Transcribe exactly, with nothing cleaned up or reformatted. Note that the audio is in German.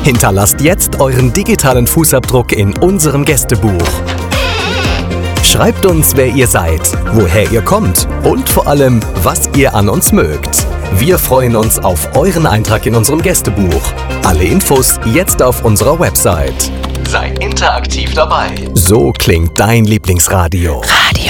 Hinterlasst jetzt euren digitalen Fußabdruck in unserem Gästebuch. Schreibt uns, wer ihr seid, woher ihr kommt und vor allem, was ihr an uns mögt. Wir freuen uns auf euren Eintrag in unserem Gästebuch. Alle Infos jetzt auf unserer Website. Sei interaktiv dabei. So klingt dein Lieblingsradio. Radio